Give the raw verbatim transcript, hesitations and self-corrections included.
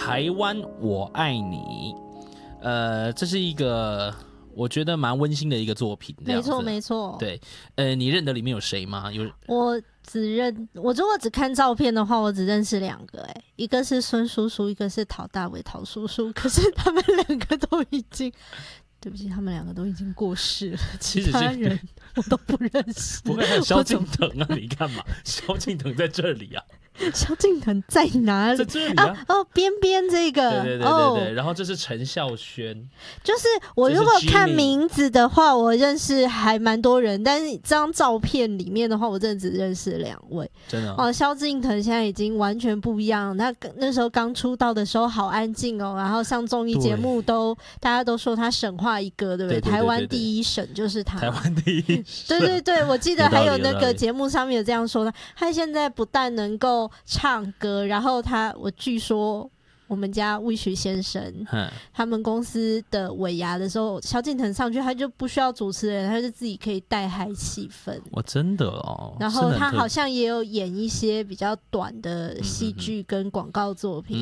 台湾我爱你，呃，这是一个我觉得蛮温馨的一个作品， 没错没错。 对，呃，你认得里面有谁吗？有， 我只认我如果只看照片的话，我只认识两个、欸，一个是孙叔叔，一个是陶大伟陶叔叔，可是他们两个都已经。对不起，他们两个都已经过世了，其他人我都不认识。 不会还有萧敬腾啊？你干嘛？萧敬腾在这里啊？ 萧敬腾在哪里？ 在这里啊！ 啊哦，边边这个， 对对对对对。哦、然后这是陈孝萱， 就是我如果看名字的话，我认识还蛮多人，但是这张照片里面的话，我真的只认识两位。 真的哦，萧敬腾现在已经完全不一样。他那时候刚出道的时候好安静哦，然后上综艺节目都大家都说他神话一哥，对不对？对对对对对，台湾第一神就是他。 台湾第一神。 对对对，我记得还有那个节目上面有这样说的，他现在不但能够唱歌，然后他我据说我们家Wish先生他们公司的尾牙的时候，萧敬腾上去他就不需要主持人，他就自己可以带嗨气氛。 哇，真的哦！ 然后他好像也有演一些比较短的戏剧跟广告作品。